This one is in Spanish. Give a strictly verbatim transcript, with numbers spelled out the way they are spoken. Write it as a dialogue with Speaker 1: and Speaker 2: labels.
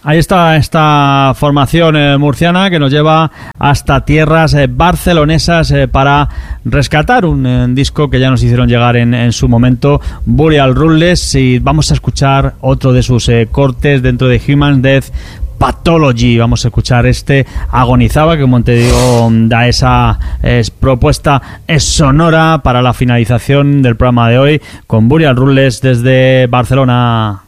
Speaker 1: Ahí está esta formación eh, murciana que nos lleva hasta tierras eh, barcelonesas eh, para rescatar un eh, disco que ya nos hicieron llegar en, en su momento, Burial Ruthless, y vamos a escuchar otro de sus eh, cortes dentro de Human Death Pathology. Vamos a escuchar este Agonizaba, que como te digo da esa eh, propuesta es sonora para la finalización del programa de hoy con Burial Ruthless desde Barcelona.